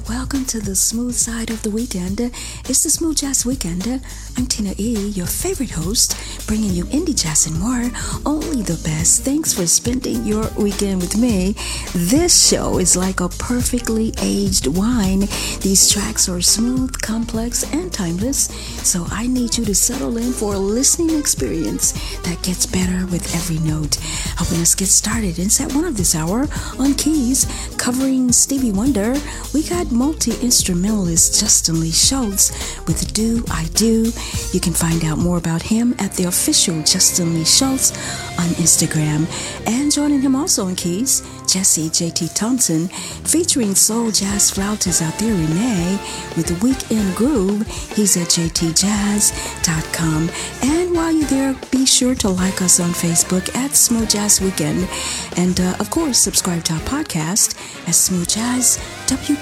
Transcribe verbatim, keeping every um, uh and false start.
welcome to the smooth side of the weekend. It's the Smooth Jazz Weekend. I'm Tina E, your favorite host, bringing you indie jazz and more. Only the best. Thanks for spending your weekend with me. This show is like a perfectly aged wine. These tracks are smooth, complex, and timeless, so I need you to settle in for a listening experience that gets better with every note. Helping us get started in set one of this hour on keys, covering Stevie Wonder, we got multi-instrumentalist Justin Lee Schultz with Do I Do. You can find out more about him at the official Justin Lee Schultz on Instagram. And joining him also on keys, Jesse J T Thompson, featuring soul jazz flautist out there, Renee, with the Weekend Groove. He's at j t jazz dot com. And while you're there, be sure to like us on Facebook at Smooth Jazz Weekend. And, uh, of course, subscribe to our podcast at Smooth Jazz W